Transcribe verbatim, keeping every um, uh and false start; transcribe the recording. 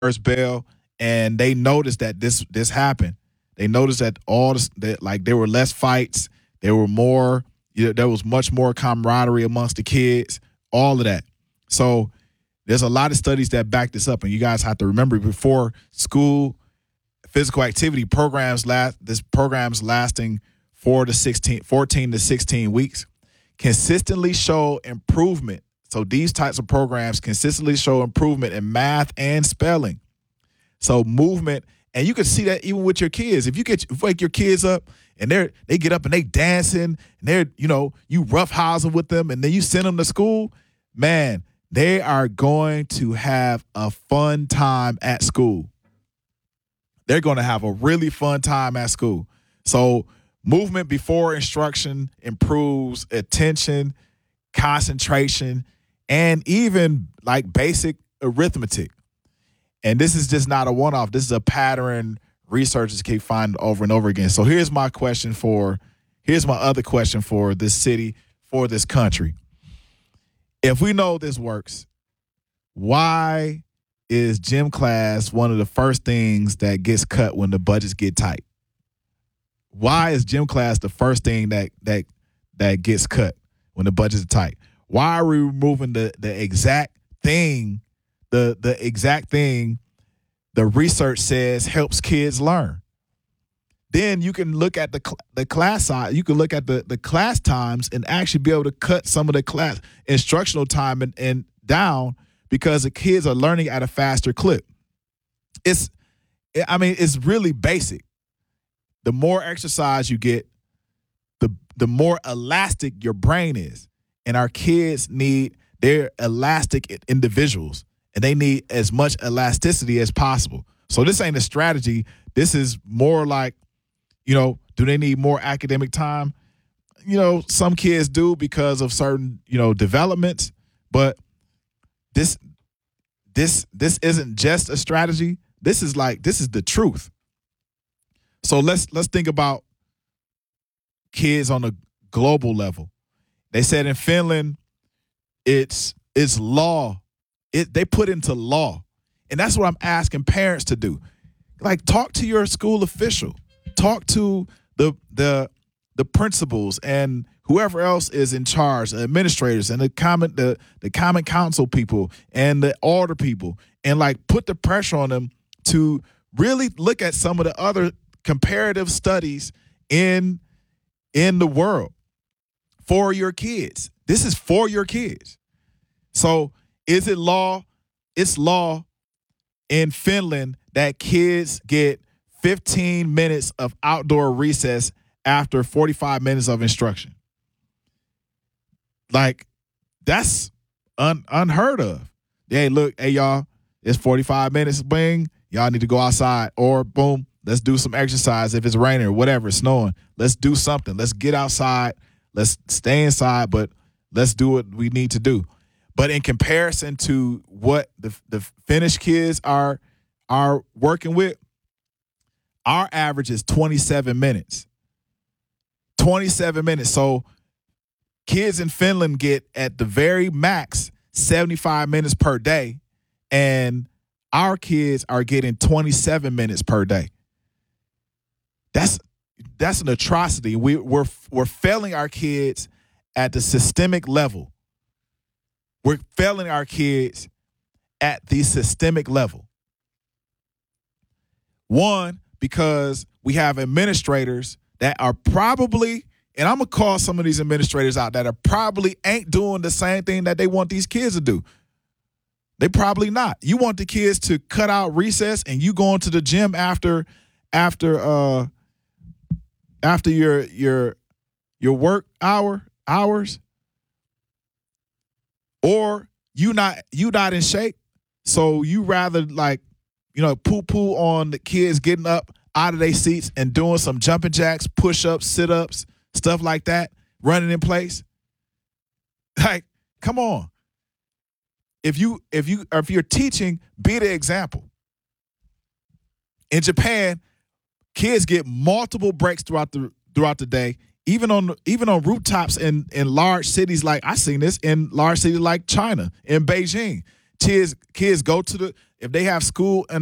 first bell, and they noticed that this this happened. They noticed that all this, that like there were less fights, there were more, you know, there was much more camaraderie amongst the kids, all of that. So there's a lot of studies that back this up, and you guys have to remember before school physical activity programs last. This program's lasting four to sixteen, fourteen to sixteen weeks, consistently show improvement. So these types of programs consistently show improvement in math and spelling. So movement, and you can see that even with your kids. If you get wake your kids up and they're they get up and they dancing and they're, you know, you roughhousing with them and then you send them to school, man, they are going to have a fun time at school. They're going to have a really fun time at school. So movement before instruction improves attention, concentration, and even like basic arithmetic. And this is just not a one-off. This is a pattern researchers keep finding over and over again. So here's my question for, here's my other question for this city, for this country. If we know this works, why is gym class one of the first things that gets cut when the budgets get tight? Why is gym class the first thing that that that gets cut when the budgets are tight? Why are we removing the the exact thing, the the exact thing the research says helps kids learn? Then you can look at the cl- the class side. You can look at the, the class times and actually be able to cut some of the class instructional time and, and down because the kids are learning at a faster clip. It's, I mean, it's really basic. The more exercise you get, the the more elastic your brain is. And our kids need, they're elastic individuals, and they need as much elasticity as possible. So this ain't a strategy. This is more like, you know, do they need more academic time? You know, some kids do because of certain, you know, developments, but this this this isn't just a strategy. This is like, this is the truth. So let's let's think about kids on a global level. They said in Finland, it's it's law. It they put into law. And that's what I'm asking parents to do. Like, talk to your school official. Talk to the the the principals and whoever else is in charge, the administrators and the common the, the common council people and the order people, and like put the pressure on them to really look at some of the other comparative studies in in the world for your kids. This is for your kids. So is it law? It's law in Finland that kids get fifteen minutes of outdoor recess after forty-five minutes of instruction. Like, that's un- unheard of. Hey, look, hey, y'all, it's forty-five minutes, bing. Y'all need to go outside, or boom, let's do some exercise. If it's raining or whatever, it's snowing, let's do something. Let's get outside. Let's stay inside, but let's do what we need to do. But in comparison to what the the Finnish kids are are working with, our average is twenty-seven minutes. twenty-seven minutes. So kids in Finland get at the very max seventy-five minutes per day, and our kids are getting twenty-seven minutes per day. That's that's an atrocity. We, we're we're failing our kids at the systemic level. We're failing our kids at the systemic level. One, because we have administrators that are probably, and I'm going to call some of these administrators out, that are probably ain't doing the same thing that they want these kids to do. They probably not. You want the kids to cut out recess and you going to the gym after after uh after your your your work hour hours, or you not you not in shape, so you rather like, you know, poo-poo on the kids getting up out of their seats and doing some jumping jacks, push-ups, sit-ups, stuff like that, running in place. Like, come on. If you if you if you're teaching, be the example. In Japan, kids get multiple breaks throughout the throughout the day, even on even on rooftops in in large cities. Like, I seen this in large cities like China, in Beijing. kids kids go to the if they have school and